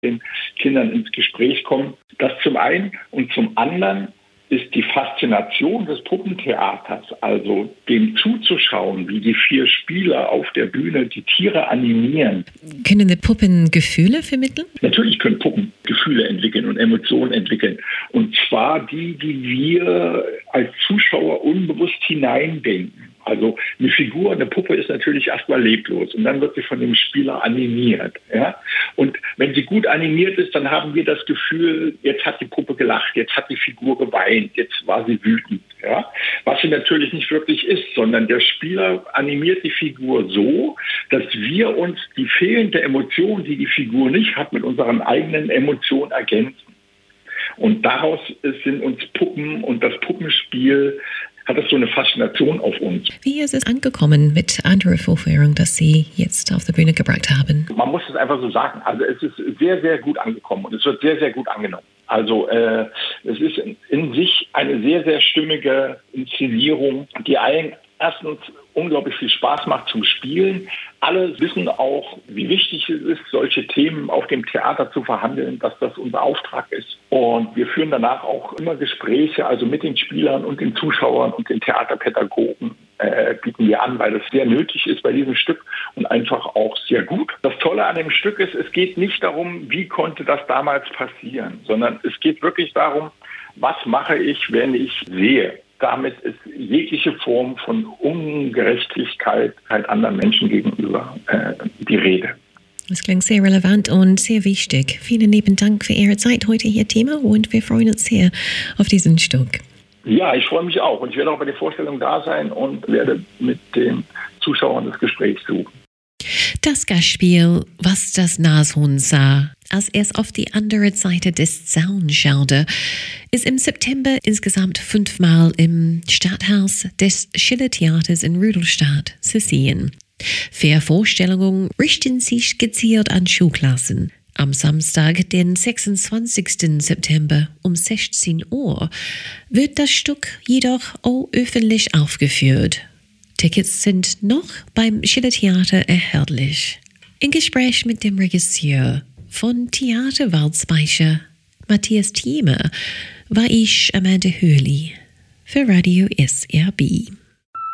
den Kindern ins Gespräch kommen. Das zum einen. Und zum anderen ist die Faszination des Puppentheaters, also dem zuzuschauen, wie die 4 Spieler auf der Bühne die Tiere animieren. Können die Puppen Gefühle vermitteln? Natürlich können Puppen Gefühle entwickeln und Emotionen entwickeln. Und zwar die wir als Zuschauer unbewusst hineindenken. Also eine Figur, eine Puppe ist natürlich erstmal leblos und dann wird sie von dem Spieler animiert. Ja? Und wenn sie gut animiert ist, dann haben wir das Gefühl, jetzt hat die Puppe gelacht, jetzt hat die Figur geweint, jetzt war sie wütend. Ja? Was sie natürlich nicht wirklich ist, sondern der Spieler animiert die Figur so, dass wir uns die fehlende Emotion, die die Figur nicht hat, mit unseren eigenen Emotionen ergänzen. Und daraus sind uns Puppen und das Puppenspiel hat es so eine Faszination auf uns. Wie ist es angekommen mit anderer Vorführung, das Sie jetzt auf der Bühne gebracht haben? Man muss es einfach so sagen. Also es ist sehr, sehr gut angekommen und es wird sehr, sehr gut angenommen. Also es ist in sich eine sehr, sehr stimmige Inszenierung, die allen erstens unglaublich viel Spaß macht zum Spielen. Alle wissen auch, wie wichtig es ist, solche Themen auf dem Theater zu verhandeln, dass das unser Auftrag ist. Und wir führen danach auch immer Gespräche, also mit den Spielern und den Zuschauern und den Theaterpädagogen bieten wir an, weil das sehr nötig ist bei diesem Stück und einfach auch sehr gut. Das Tolle an dem Stück ist, es geht nicht darum, wie konnte das damals passieren, sondern es geht wirklich darum, was mache ich, wenn ich sehe. Damit ist jegliche Form von Ungerechtigkeit anderen Menschen gegenüber die Rede. Das klingt sehr relevant und sehr wichtig. Vielen lieben Dank für Ihre Zeit heute hier, Thema, und wir freuen uns sehr auf diesen Stück. Ja, ich freue mich auch und ich werde auch bei der Vorstellung da sein und werde mit den Zuschauern das Gespräch suchen. Das Gastspiel Was das Nashorn sah, als es auf die andere Seite des Zauns schaute, ist im September insgesamt 5-mal im Stadthaus des Schiller-Theaters in Rudolstadt zu sehen. 4 Vorstellungen richten sich gezielt an Schulklassen. Am Samstag, den 26. September um 16 Uhr, wird das Stück jedoch auch öffentlich aufgeführt. Tickets sind noch beim Schiller-Theater erhältlich. Im Gespräch mit dem Regisseur von Theater Waldspeicher, Matthias Thieme, war ich Amanda Hurley für Radio SRB.